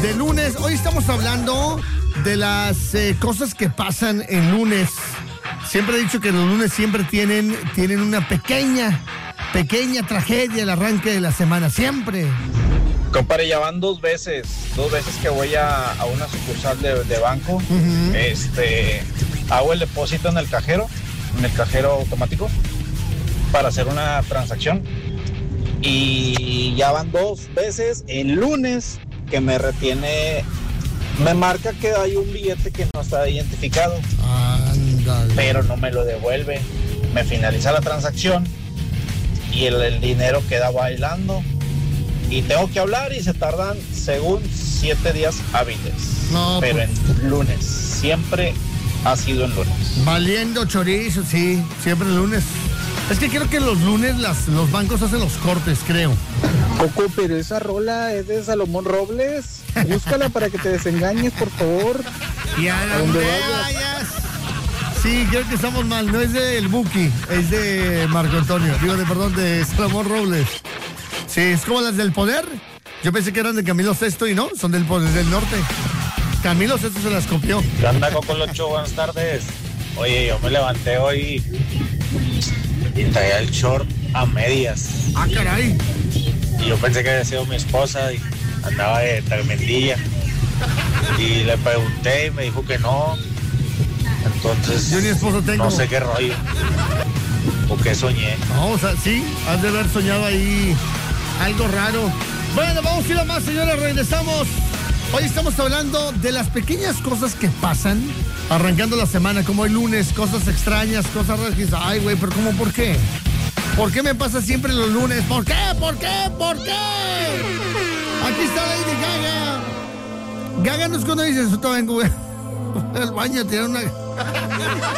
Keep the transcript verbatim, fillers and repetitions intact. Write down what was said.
de lunes. Hoy estamos hablando de las eh, cosas que pasan en lunes. Siempre he dicho que los lunes siempre tienen, tienen una pequeña, pequeña tragedia al arranque de la semana. Siempre. Compadre, ya van dos veces, dos veces que voy a, a una sucursal de, de banco. Uh-huh. Este, hago el depósito en el cajero, en el cajero automático, para hacer una transacción. Y ya van dos veces el lunes que me retiene, me marca que hay un billete que no está identificado. Ándale. Pero no me lo devuelve. Me finaliza la transacción y el, el dinero queda bailando. Y tengo que hablar y se tardan, según, siete días hábiles. No, pero pues, en lunes. Siempre ha sido en lunes. Valiendo chorizo, sí. Siempre en lunes. Es que creo que los lunes las, los bancos hacen los cortes, creo. Coco, pero esa rola es de Salomón Robles. Búscala para que te desengañes, por favor. Y a donde vayas. vayas. Sí, creo que estamos mal. No es del Buki, es de Marco Antonio. Digo, de, perdón, de Salomón Robles. Sí, es como las del Poder. Yo pensé que eran de Camilo Sesto y no, son del Poder del Norte. Camilo Sesto se las copió. ¿Qué onda, Coco Locho? Buenas tardes. Oye, yo me levanté hoy y traía el short a medias. Ah, caray. Y yo pensé que había sido mi esposa y andaba de tremendilla. Y le pregunté y me dijo que no. Entonces, yo ni esposo tengo. No sé qué rollo. ¿O qué soñé? No, o sea, sí, has de haber soñado ahí algo raro. Bueno, vamos a ir a más, señores, regresamos. Hoy estamos hablando de las pequeñas cosas que pasan arrancando la semana, como el lunes, cosas extrañas, cosas raras que dices, ay, güey, pero ¿cómo, por qué? ¿Por qué me pasa siempre los lunes? ¿Por qué? ¿Por qué? ¿Por qué? Aquí está Lady Gaga. Gaga no es cuando dices, yo vengo, güey, al baño a tirar una...